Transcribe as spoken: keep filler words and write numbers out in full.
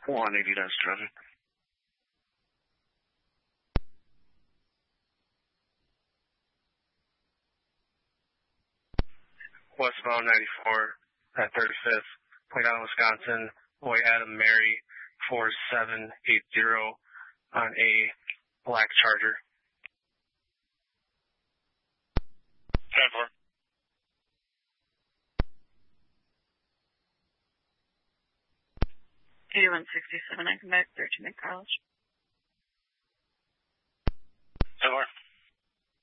one eighty dash seven. Westbound ninety-four at thirty-fifth, Point Island, Wisconsin, boy Adam Mary, four seven eight zero on a black Charger. ten four. eighty-one sixty-seven, I come back, thirteen at College.